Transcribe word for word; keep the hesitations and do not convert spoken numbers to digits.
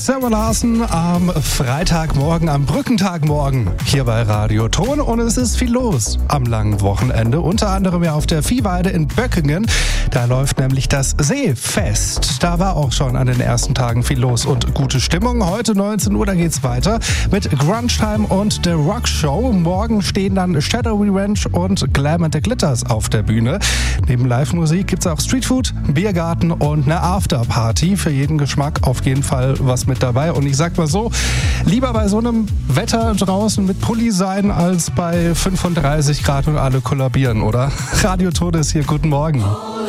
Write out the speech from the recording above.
Sarah Larson am Freitagmorgen, am Brückentagmorgen hier bei Radio Ton. Und es ist viel los am langen Wochenende. Unter anderem ja auf der Viehweide in Böckingen. Da läuft nämlich das Seefest. Da war auch schon an den ersten Tagen viel los und gute Stimmung. Heute neunzehn Uhr, da geht's weiter mit Grunge Time und der Rock Show. Morgen stehen dann Shadowy Ranch und Glam and the Glitters auf der Bühne. Neben Live-Musik gibt's auch Streetfood, Biergarten und eine Afterparty. Für jeden Geschmack auf jeden Fall was mit dabei. Und ich sag mal so, lieber bei so einem Wetter draußen mit Pulli sein, als bei fünfunddreißig Grad und alle kollabieren, oder? Radio Ton ist hier, guten Morgen.